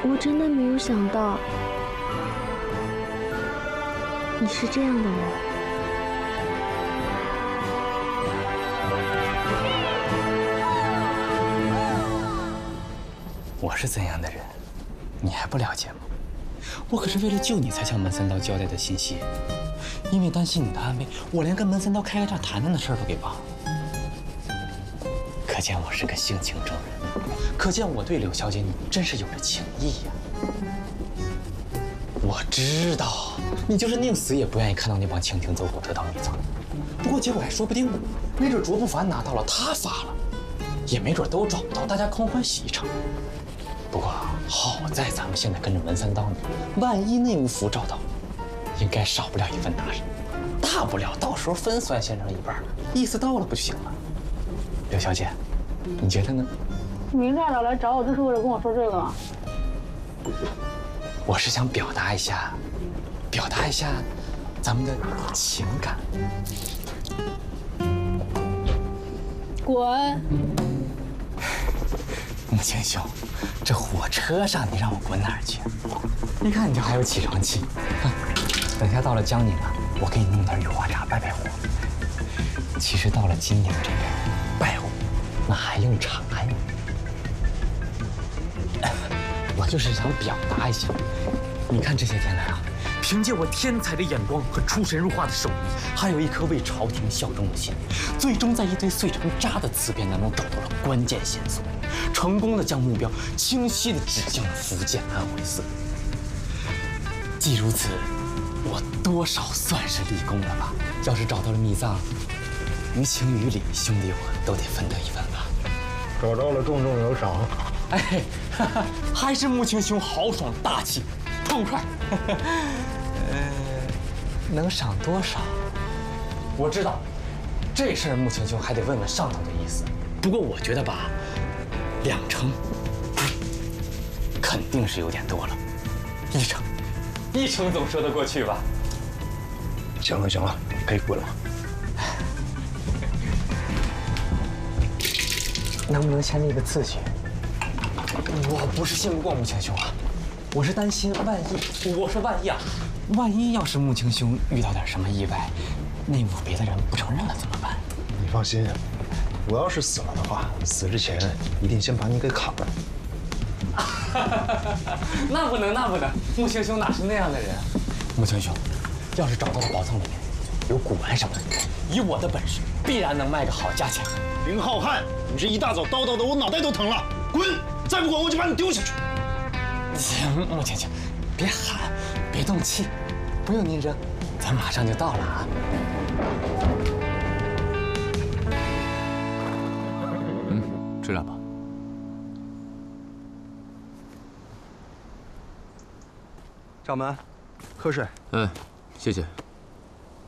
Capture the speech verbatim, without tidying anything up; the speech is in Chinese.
我真的没有想到你是这样的人。 我是怎样的人，你还不了解吗？我可是为了救你才向门三刀交代的信息，因为担心你的安危，我连跟门三刀开个价谈谈的事儿都给忘了。可见我是个性情中人，可见我对柳小姐你真是有着情意呀。我知道你就是宁死也不愿意看到那帮蜻蜓走狗得到秘藏，不过结果还说不定呢，没准卓不凡拿到了，他发了，也没准都找不到，大家空欢喜一场。不过好在咱们现在跟着门三刀呢，万一内务府找到，应该少不了一份大事，大不了到时候分算先生一半，意思到了不就行了？柳小姐，你觉得呢？ 你一大早来找我，就是为了跟我说这个吗？ 我是想表达一下，表达一下咱们的情感。 滚！ 穆青兄，这火车上你让我滚哪儿去？你看你就还有起床气。等下到了江宁啊，我给你弄点雨花茶败败火。其实到了金陵这边，败火那还用茶呀？我就是想表达一下，你看这些天来啊，凭借我天才的眼光和出神入化的手艺，还有一颗为朝廷效忠的心，最终在一堆碎成渣的词篇当中找到了关键线索，成功的将目标清晰地指向了福建安徽四路。既如此，我多少算是立功了吧？要是找到了秘藏，于情于理，兄弟我都得分得一分吧。 找着了，重重有赏。 哎，哈哈，还是穆青兄豪爽大气，痛快。呃，能赏多少？我知道，这事儿穆青兄还得问问上头的意思。不过我觉得吧，两成肯定是有点多了，一成，一成总说得过去吧？ 行了行了，可以滚了。 能不能先立个次序？我不是信不过穆青兄啊，我是担心万一，我说万一啊，万一要是穆青兄遇到点什么意外，内务别的人不承认了怎么办？ 你放心，我要是死了的话，死之前一定先把你给砍了。 那不能，那不能，穆青兄哪是那样的人？穆青兄，要是找到了宝藏里面有古玩什么的，以我的本事，必然能卖个好价钱。 林浩瀚，你这一大早叨叨的，我脑袋都疼了。滚！再不滚我就把你丢下去。 行，穆青兄，别喊，别动气，不用您扔，咱马上就到了啊。 嗯，吃点吧。 掌门，喝水。 嗯，谢谢。